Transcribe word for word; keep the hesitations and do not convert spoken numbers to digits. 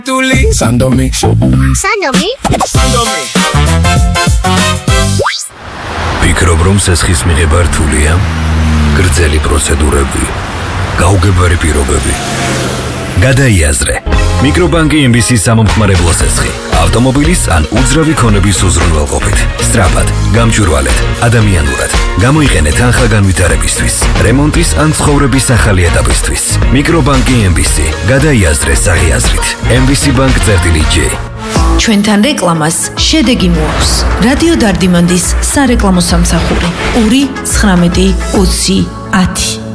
Sandomi. Sandomi? Sandomi. ფიქრობ, რომ სესხის მიღება რთულია? გრძელი პროცედურები, გაუგებარი პირობები. გადაიაზრე. მიკრობანკი ემ ბი სი-ის სამომხმარებლო სესხი. ავტომობილის ან უძრავი ქონების უზრუნველყოფით. სწრაფად, გამჭვირვალედ, ადამიანურად. გამოიყენეთ თანხა განვითარებისთვის, რემონტის ან ცხოვრების ახალი ეტაპისთვის. მიკრობანკი ემ ბი სი. გადაიაზრე საღიაზრით. ემ ბი სი Bank წერტილი ჯი. ჩვენთან რეკლამას შედეგი მოაქვს. რადიო დარდიმანდის სარეკლამო სამსახური ორი ცხრამეტი ოცი ათი.